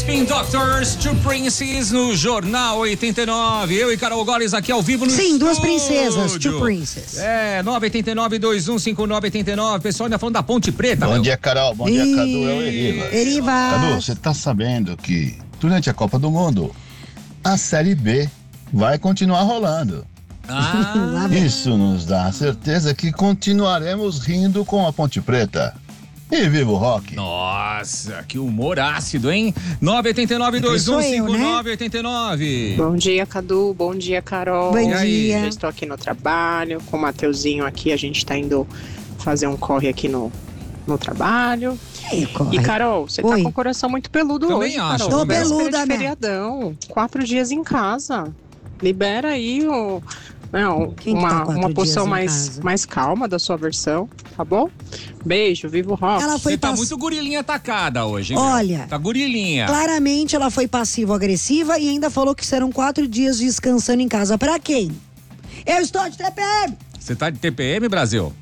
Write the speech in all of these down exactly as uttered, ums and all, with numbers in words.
Spin Doctors, Two Princes no Jornal oitenta e nove. Eu e Carol Goles aqui ao vivo no Sim, estúdio. duas princesas, Two Princes. É, nove oito nove, dois um cinco nove oito nove. Pessoal ainda falando da Ponte Preta. Bom meu. dia, Carol. Bom dia, Ih, Cadu. É o Eriva. Eriva. Cadu, você tá sabendo que durante a Copa do Mundo, a Série B vai continuar rolando. Ah, Isso nos dá a certeza que continuaremos rindo com a Ponte Preta. E viva o rock! nossa, que humor ácido, hein? nove oito nove, dois um cinco nove oito nove. Bom dia, Cadu. Bom dia, Carol. Bom E aí? dia. Eu estou aqui no trabalho, com o Mateuzinho aqui. A gente tá indo fazer um corre aqui no, no trabalho. Ei, corre. E, Carol, você Oi. tá com o coração muito peludo Também hoje, acho, Carol. Tô Véspera peluda, de né? feriadão. Quatro dias em casa. Libera aí o... Não, Quem que tá uma, quatro uma dias posição em mais, casa? mais calma da sua versão, tá bom? Beijo, viva o rock. Ela foi Você tá pass- muito gorilinha atacada hoje, hein? Olha, meu? Tá gorilinha. Claramente ela foi passivo-agressiva e ainda falou que serão quatro dias descansando em casa. Pra quem? Eu estou de T P M! Você tá de T P M, Brasil?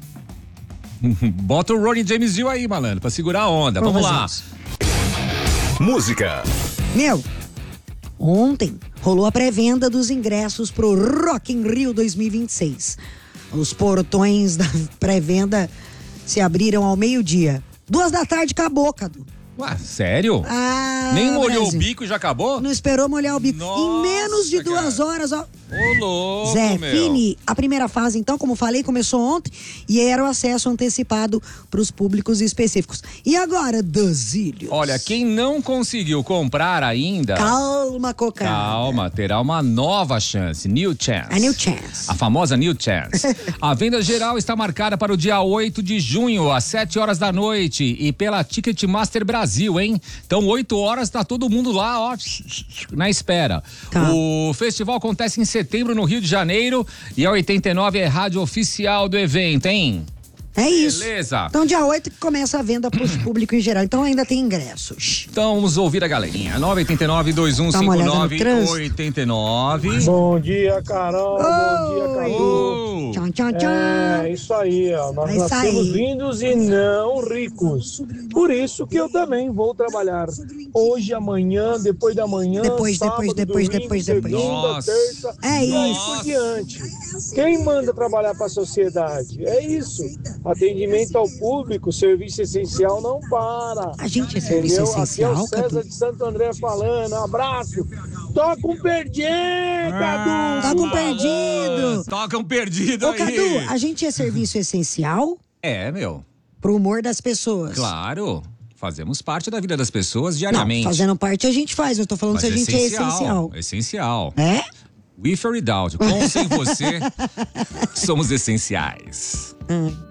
Bota o Ronnie James Dio aí, malandro, pra segurar a onda. Vamos, Vamos lá. isso. Música. Meu, ontem rolou a pré-venda dos ingressos pro Rock in Rio dois mil e vinte e seis. Os portões da pré-venda se abriram ao meio-dia. Duas da tarde acabou, Cadu. Ué, sério? Ah, Nem molhou Brasil. o bico e já acabou? Não esperou molhar o bico. Nossa, em menos de duas cara. horas, ó. Ô, louco, Zé, meu. Fini, a primeira fase, então, como falei, começou ontem e era o acesso antecipado para os públicos específicos. E agora, Dasílios? Olha, quem não conseguiu comprar ainda... Calma, Cocá. Calma, terá uma nova chance, New Chance. A New Chance. A famosa New Chance. A venda geral está marcada para o dia oito de junho, às sete horas da noite, e pela Ticketmaster Brasil, hein? Então, oito horas, tá todo mundo lá, ó, na espera. Tá. O festival acontece em setembro no Rio de Janeiro e a oitenta e nove é rádio oficial do evento, hein? É isso. Beleza. Então, dia oito que começa a venda para o público em geral. Então, ainda tem ingressos. Então, vamos ouvir a galerinha. nove oito nove, dois um Dá uma cinco olhada no nove, trânsito. oito nove. Bom dia, Carol. Bom dia, Cadu. Oh. Tchau, tchau, tchau. É isso aí, ó. Nós É isso nascemos aí. lindos e não ricos. Por isso que eu também vou trabalhar hoje, amanhã, depois da manhã, Depois, sábado, depois, depois, domingo, depois, depois. segunda, Nossa. terça É e aí isso. por diante. Quem manda trabalhar para a sociedade? É isso. Atendimento ao público, serviço essencial não para. A gente é serviço Entendeu? Aqui é essencial, o César Cadu? de Santo André falando. Abraço. Toca um perdiê, Cadu. Tá com perdido. Toca um perdido Ô, aí. Cadu, a gente é serviço essencial É, meu. pro humor das pessoas. Claro. Fazemos parte da vida das pessoas Não, diariamente. fazendo parte a gente faz. Eu tô falando Mas se a gente é essencial. Essencial. É? With or without. Com ou sem você, somos essenciais. Hum.